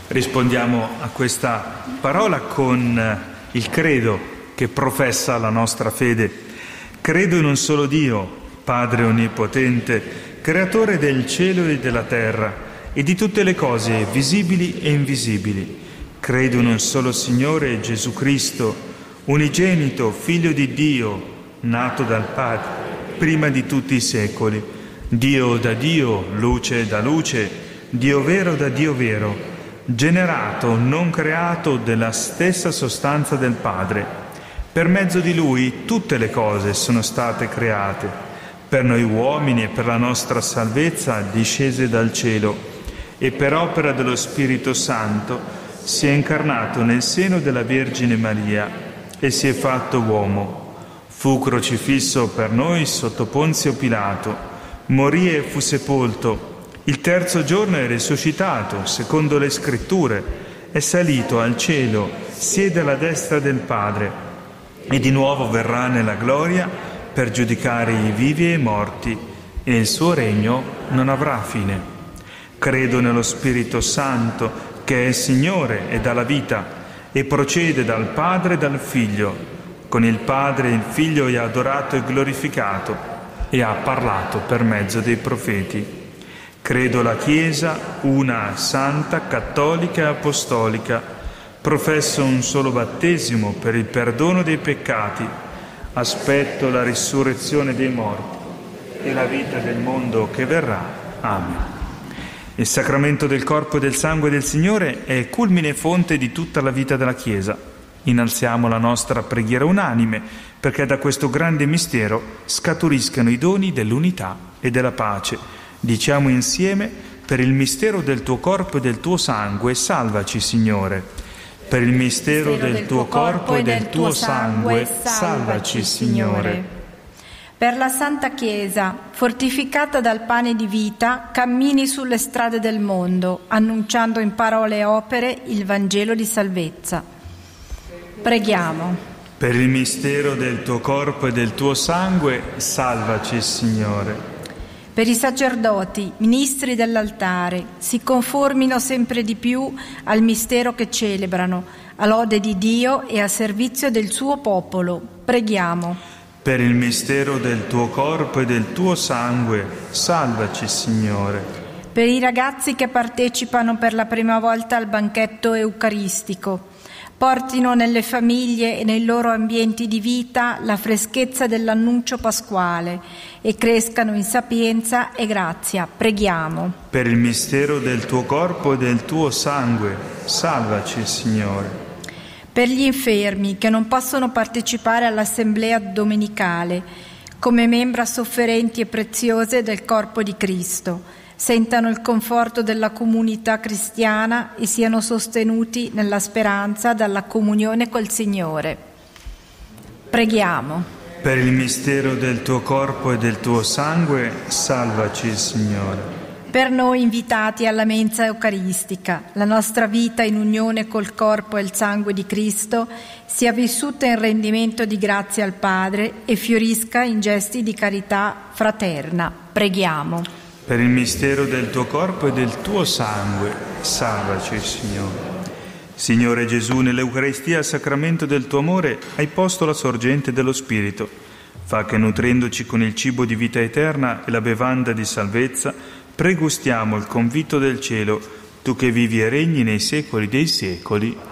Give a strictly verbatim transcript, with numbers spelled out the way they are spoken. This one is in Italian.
Rispondiamo a questa parola con il credo che professa la nostra fede. Credo in un solo Dio, Padre Onnipotente, Creatore del cielo e della terra e di tutte le cose visibili e invisibili. Credo in un solo Signore, Gesù Cristo, unigenito, Figlio di Dio, nato dal Padre, prima di tutti i secoli, Dio da Dio, luce da luce, Dio vero da Dio vero, generato, non creato, della stessa sostanza del Padre. Per mezzo di Lui tutte le cose sono state create, per noi uomini e per la nostra salvezza discese dal cielo, e per opera dello Spirito Santo si è incarnato nel seno della Vergine Maria e si è fatto uomo. Fu crocifisso per noi sotto Ponzio Pilato, morì e fu sepolto. Il terzo giorno è risuscitato, secondo le Scritture, è salito al cielo, siede alla destra del Padre e di nuovo verrà nella gloria per giudicare i vivi e i morti, e il suo regno non avrà fine. Credo nello Spirito Santo, che è Signore e dà la vita, e procede dal Padre e dal Figlio. Con il Padre il Figlio è adorato e glorificato, e ha parlato per mezzo dei profeti. Credo la Chiesa, una, santa, cattolica e apostolica. Professo un solo battesimo per il perdono dei peccati. Aspetto la risurrezione dei morti e la vita del mondo che verrà. Amen. Il sacramento del corpo e del sangue del Signore è culmine e fonte di tutta la vita della Chiesa. Innalziamo la nostra preghiera unanime perché da questo grande mistero scaturiscano i doni dell'unità e della pace. Diciamo insieme: per il mistero del tuo corpo e del tuo sangue, salvaci, Signore. Per il mistero del tuo corpo e del tuo sangue, salvaci, Signore. Per la Santa Chiesa, fortificata dal pane di vita, cammini sulle strade del mondo, annunciando in parole e opere il Vangelo di salvezza. Preghiamo. Per il mistero del tuo corpo e del tuo sangue, salvaci, Signore. Per i sacerdoti, ministri dell'altare, si conformino sempre di più al mistero che celebrano, a lode di Dio e a servizio del suo popolo. Preghiamo. Per il mistero del tuo corpo e del tuo sangue, salvaci, Signore. Per i ragazzi che partecipano per la prima volta al banchetto eucaristico, portino nelle famiglie e nei loro ambienti di vita la freschezza dell'annuncio pasquale e crescano in sapienza e grazia. Preghiamo. Per il mistero del tuo corpo e del tuo sangue, salvaci, Signore. Per gli infermi che non possono partecipare all'assemblea domenicale, come membra sofferenti e preziose del corpo di Cristo, sentano il conforto della comunità cristiana e siano sostenuti nella speranza dalla comunione col Signore. Preghiamo. Per il mistero del tuo corpo e del tuo sangue, salvaci, Signore. Per noi invitati alla mensa eucaristica, la nostra vita in unione col corpo e il sangue di Cristo sia vissuta in rendimento di grazie al Padre e fiorisca in gesti di carità fraterna. Preghiamo. Per il mistero del tuo corpo e del tuo sangue, salvaci, Signore. Signore Gesù, nell'Eucaristia, sacramento del tuo amore, hai posto la sorgente dello Spirito. Fa che, nutrendoci con il cibo di vita eterna e la bevanda di salvezza, pregustiamo il convitto del cielo, tu che vivi e regni nei secoli dei secoli.